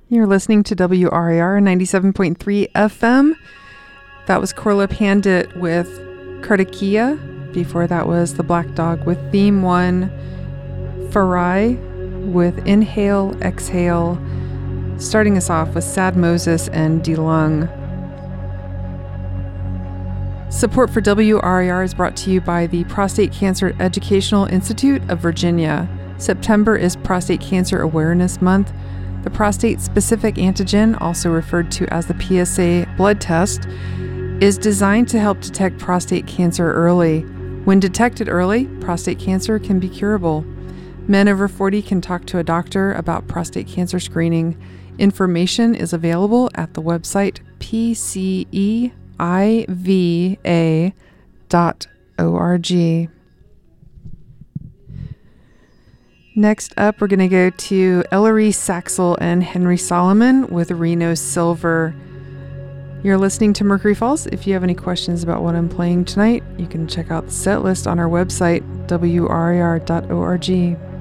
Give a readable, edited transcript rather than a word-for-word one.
You're listening to WRIR 97.3 FM. That was Korla Pandit with Kartikia. Before that was The Black Dog with Theme 1. Farai with Inhale, Exhale. Starting us off with Sad Moses and DeLung. Support for WRIR is brought to you by the Prostate Cancer Educational Institute of Virginia. September is Prostate Cancer Awareness Month. The prostate-specific antigen, also referred to as the PSA blood test, is designed to help detect prostate cancer early. When detected early, prostate cancer can be curable. Men over 40 can talk to a doctor about prostate cancer screening. Information is available at the website pceiva.org. Next up, we're going to go to Ellery Saxel and Henry Solomon with Reno Silver. You're listening to Mercury Falls. If you have any questions about what I'm playing tonight, you can check out the set list on our website, wrir.org.